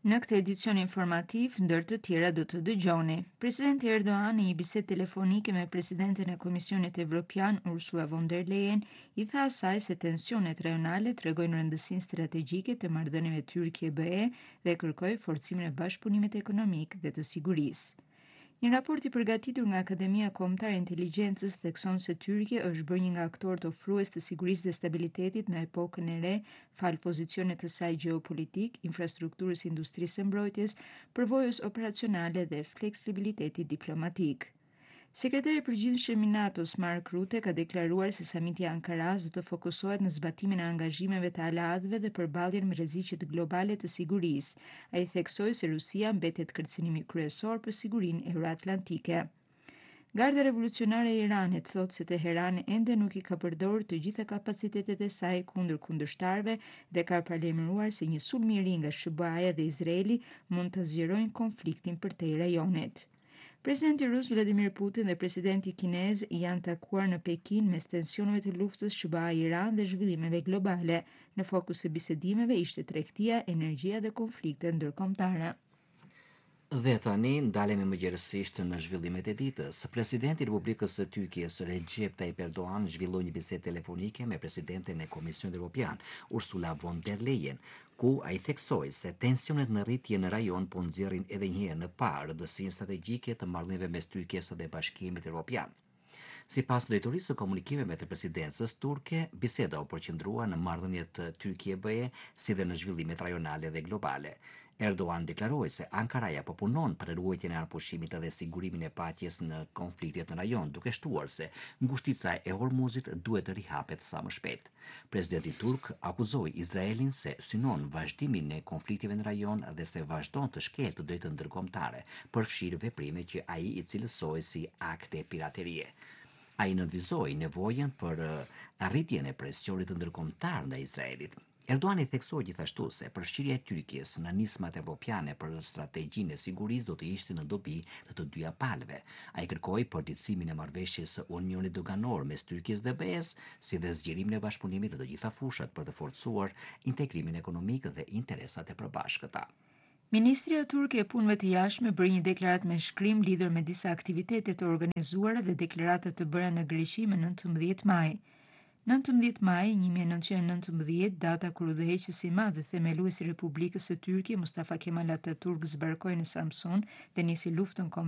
Në këtë edicion informativ, ndër të tjera do të dëgjoni. Presidenti Erdogan në një bisedë telefonike me presidenten e Komisionit Evropian Ursula von der Leyen i tha asaj se tensionet rajonale tregojnë rëndësinë strategjike të marrëdhënieve Turqie-BE dhe kërkoi forcimin e bashkëpunimit ekonomik dhe të sigurisë. Një raport i përgatitur nga Akademia Kombëtare e Inteligjencës thekson se Tyrkia është bërë një nga aktorët ofrues të sigurisë dhe stabilitetit në epokën e re, fal pozicionit të saj gjeopolitik, infrastrukturës industrisë së mbrojtjes, përvojës operacionale dhe fleksibilitetit diplomatik. Sekretari i përgjithshëm i NATO-s Mark Rutte ka deklaruar se samiti i Ankaras do të fokusohet në zbatimin e angazhimeve të aleatëve dhe përballjen me rreziqet globale të sigurisë. Ai theksoi se Rusia mbetet kërcënimi kryesor për sigurinë euroatlantike. Garda revolucionare e Iranit thot se Teherani ende nuk i ka përdorur të gjitha kapacitetet e saj kundër kundërshtarëve dhe ka paralajmëruar se një sulm i ri nga SBA-ja dhe Izraeli mund të zgjerojnë konfliktin përtej rajonit. Presidenti rus Vladimir Putin dhe presidenti kinez janë takuar në Pekin mes tensioneve të luftës SBA-Iran dhe zhvillimeve globale. Në fokus të bisedimeve ishte tregtia, energjia dhe konfliktet ndërkombëtare. Dhe tani ndalemi mëngjesisht në zhvillimet e ditës. Presidenti i Republikës së Turqisë Recep Tayyip Erdogan zhvilloi një bisedë telefonike me presidenten e Komisionit Evropian Ursula von der Leyen, ku ai theksoi se tensionet në rritje në rajon po nxjerrin edhe një herë në parë rëndësinë strategjike të marrëdhënieve mes Turqisë dhe Bashkimit Evropian. Sipas drejtorisë së komunikimeve të presidencës turke, biseda u përqendrua në marrëdhëniet Turqie-BE si dhe në zhvillimet rajonale dhe globale. Erdogan deklaroi se Ankaraja po punon për ruajtjen e anëpushimit dhe sigurimin e paqes në konfliktet në rajon, duke shtuar se ngushtica e Hormuzit duhet të rihapet sa më shpejt. Presidenti turk akuzoi Izraelin se synon vazhdimin e konfliktive në rajon dhe se vazhdon të shkelë të drejtën ndërkombëtare, përfshirë veprime që ai i cilësoi si akte piraterie. Ai nënvizoi nevojën për arritjen e presionit ndërkombëtar ndaj Izraelit. Erdogan i theksoi gjithashtu se përfshirja e Turqisë në nismat evropiane për strategjinë e sigurisë do të ishte në dobi të dyja palëve. Ai kërkoi përditësimin e marrëveshjes së Unionit Doganor mes Turqisë dhe BE-s, si dhe zgjerimin e bashkëpunimit në të gjitha fushat për të forcuar integrimin ekonomik dhe interesat e përbashkëta. Ministria turke e punëve të jashtme bëri një deklaratë me shkrim lidhur me disa aktivitete të organizuara dhe deklarata të bëra në Greqi më 19 maj. 19 maj 1919, data kur udhëheqësi i madh dhe themeluesi i Republikës së Turqi Mustafa Kemal Atatürk zbarkoi në Samsun dhe nisi luftën